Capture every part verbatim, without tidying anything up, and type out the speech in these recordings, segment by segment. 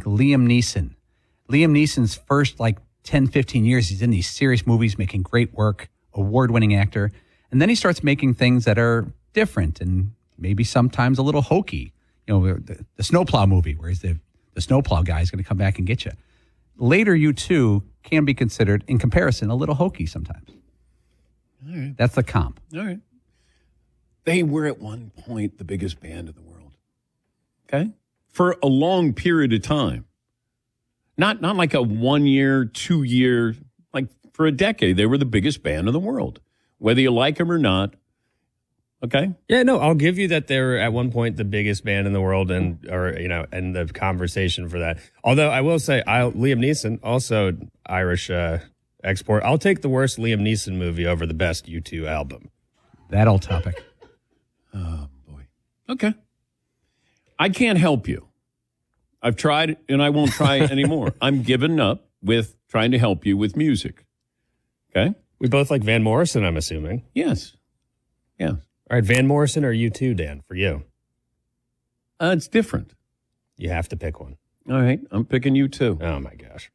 like Liam Neeson. Liam Neeson's first like ten, fifteen years, he's in these serious movies, making great work, award-winning actor. And then he starts making things that are different and maybe sometimes a little hokey. You know, the, the Snowplow movie, where he's the, the snowplow guy is going to come back and get you. Later, U two can be considered, in comparison, a little hokey sometimes. All right. That's the comp. All right. They were at one point the biggest band in the world. Okay? For a long period of time. Not not like a one year, two year, like for a decade, they were the biggest band in the world. Whether you like them or not. Okay? Yeah, no, I'll give you that they were at one point the biggest band in the world, and or you know, and the conversation for that. Although I will say, I Liam Neeson, also Irish uh, export. I'll take the worst Liam Neeson movie over the best U two album. That old topic. Oh boy. Okay. I can't help you. I've tried and I won't try anymore. I'm giving up with trying to help you with music. Okay? We both like Van Morrison, I'm assuming. Yes. Yeah. All right, Van Morrison or U two, Dan, for you? Uh, it's different. You have to pick one. All right. I'm picking you too. Oh, my gosh.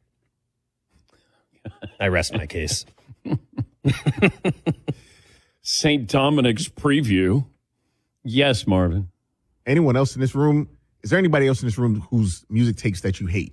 I rest my case. Saint Dominic's preview. Yes, Marvin. Anyone else in this room? Is there anybody else in this room whose music takes that you hate?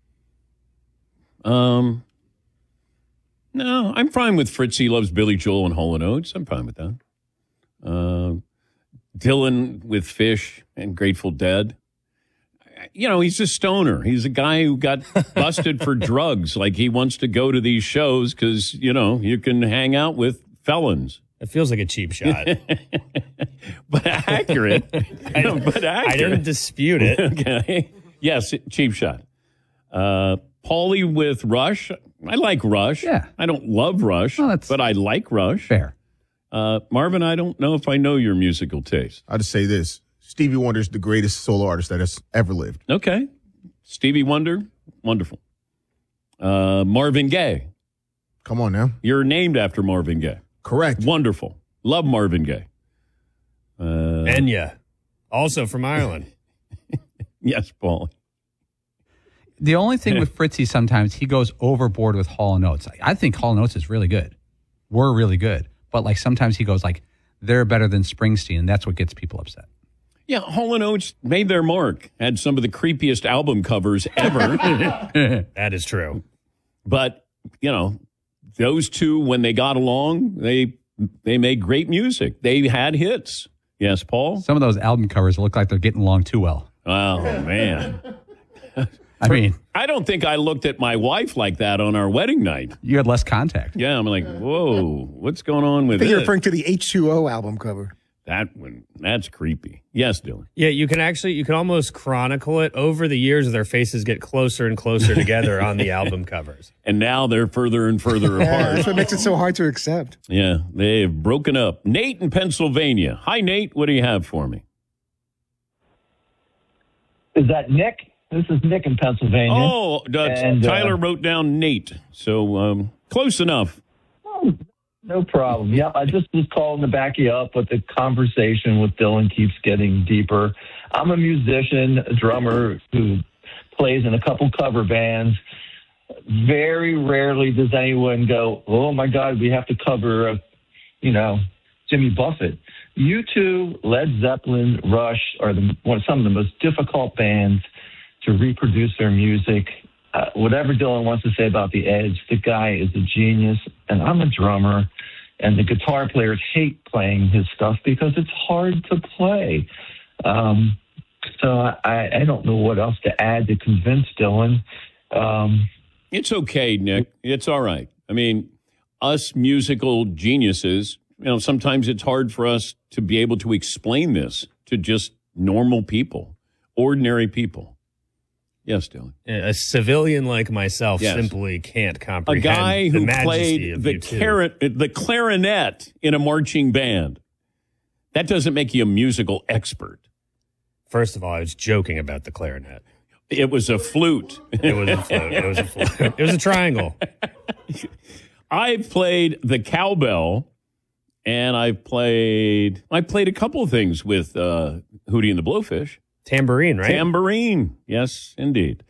Um, no, I'm fine with Fritzy loves Billy Joel and Hall and Oates. I'm fine with that. Um, Dylan with Fish and Grateful Dead. You know, he's a stoner. He's a guy who got busted for drugs. Like he wants to go to these shows because, you know, you can hang out with felons. It feels like a cheap shot. But accurate. I, but accurate. I didn't dispute it. Okay. Yes, cheap shot. Uh, Paulie with Rush. I like Rush. Yeah. I don't love Rush, Well, that's but I like Rush. Fair. Uh, Marvin, I don't know if I know your musical taste. I'll just say this. Stevie Wonder's the greatest solo artist that has ever lived. Okay. Stevie Wonder, wonderful. Uh, Marvin Gaye. Come on now. You're named after Marvin Gaye. Correct. Wonderful. Love Marvin Gaye. Uh, Enya, also from Ireland. yes, Paul. The only thing with Fritzy, sometimes he goes overboard with Hall and Oates. I think Hall and Oates is really good. We're really good. But like sometimes he goes like, they're better than Springsteen, and that's what gets people upset. Yeah, Hall and Oates made their mark. Had some of the creepiest album covers ever. That is true. But, you know, those two, when they got along, they they made great music. They had hits. Yes, Paul? Some of those album covers look like they're getting along too well. Oh, man. I mean, I don't think I looked at my wife like that on our wedding night. you had less contact. Yeah, I'm like, whoa, what's going on with I think you're this? referring to the H two O album cover. That one, that's creepy. Yes, Dylan. Yeah, you can actually, you can almost chronicle it. Over the years, their faces get closer and closer together on the album covers. And now they're further and further Yeah, apart. that's what makes it so hard to accept. Yeah, they've broken up. Nate in Pennsylvania. Hi, Nate. What do you have for me? Is that Nick? This is Nick in Pennsylvania. Oh, uh, And, uh, Tyler wrote down Nate. So um, close enough. Oh, no problem. Yep, I just was calling to back you up, but the conversation with Dylan keeps getting deeper. I'm a musician, a drummer who plays in a couple cover bands. Very rarely does anyone go, oh, my God, we have to cover, uh, you know, Jimmy Buffett. U two, Led Zeppelin, Rush are the, one, some of the most difficult bands to reproduce their music. Uh, whatever Dylan wants to say about the Edge, the guy is a genius, and I'm a drummer, and the guitar players hate playing his stuff because it's hard to play. Um, so I, I don't know what else to add to convince Dylan. Um, It's okay, Nick. It's all right. I mean, us musical geniuses, you know, sometimes it's hard for us to be able to explain this to just normal people, ordinary people. Yes, Dylan. A civilian like myself Yes. simply can't A comprehend guy the who majesty played of the, U two. car- the clarinet in a marching band. That doesn't make you a musical expert. First of all, I was joking about the clarinet. It was a flute. It was a flute. It was a flute. It was a triangle. I've played the cowbell, and I've played I played a couple of things with uh, Hootie and the Blowfish. Tambourine, right? Tambourine. Yes, indeed.